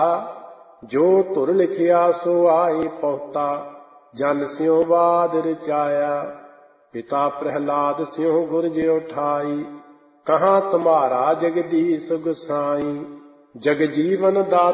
ਜੋ ਧੁਰ ਲਿਖਿਆ ਸੋ ਆਏ ਪਹੁਤਾ, ਜਨ ਸਿਉ ਬਾਦ ਰਚਾਇਆ। ਪਿਤਾ ਪ੍ਰਹਿਲਾਦ ਸਿਉ ਗੁਰਜ ਉਠਾਈ, ਕਹਾਂ ਤੁਮਾਰਾ ਜਗਦੀਸ਼ ਗੁਸਾਈ। ਜਗ ਜੀਵਨ ਦਾਤਾ